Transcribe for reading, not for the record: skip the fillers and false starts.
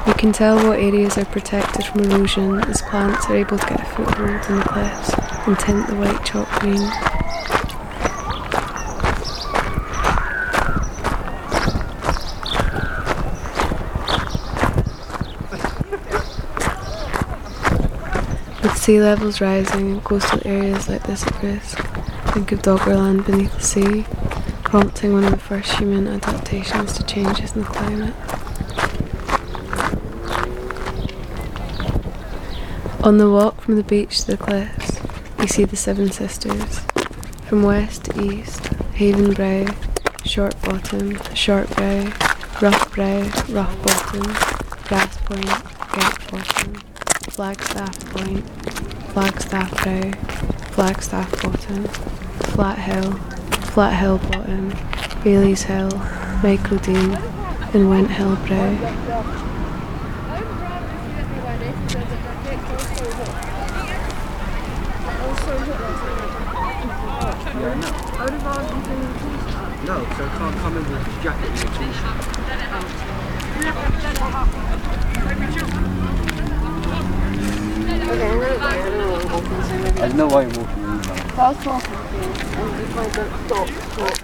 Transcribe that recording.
You can tell what areas are protected from erosion as plants are able to get a foothold in the cliffs and tint the white chalk green. With sea levels rising and coastal areas like this at risk, think of Doggerland beneath the sea, prompting one of the first human adaptations to changes in the climate. On the walk from the beach to the cliffs, you see the Seven Sisters. From west to east, Haven Brow, Short Bottom, Short Brow, Rough Brow, Rough Bottom, Grass Point, Gap Bottom, Flagstaff Point, Flagstaff Brow, Flagstaff Bottom, Flat Hill Bottom, Bailey's Hill, Michael Dean, and Went Hill Brow. No, so I can't come in with a jacket and a t-shirt. Okay, I'm gonna go. I don't know what I'm walking. There's no way you're walking in these lines. I was walking and if I don't stop.